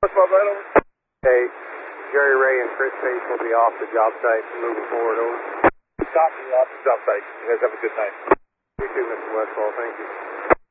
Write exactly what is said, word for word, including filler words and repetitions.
What's my bad, over? Hey, Jerry Ray and Chris Pace will be off the job site moving forward, over. Copy, off the job site. You guys have a good night. You too, Mister Westfall. Thank you.